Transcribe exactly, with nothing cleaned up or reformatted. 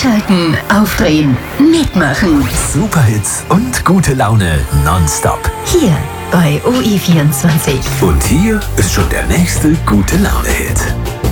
Einschalten, aufdrehen, mitmachen. Superhits und gute Laune nonstop. Hier bei O E vierundzwanzig. Und hier ist schon der nächste gute Laune-Hit.